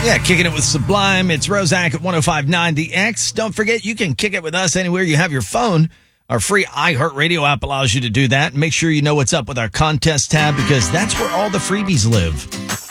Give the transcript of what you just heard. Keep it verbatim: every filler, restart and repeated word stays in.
Yeah, kicking it with Sublime. It's Roszak at one oh five point nine The X. Don't forget, you can kick it with us anywhere you have your phone. Our free iHeartRadio app allows you to do that. Make sure you know what's up with our contest tab because that's where all the freebies live.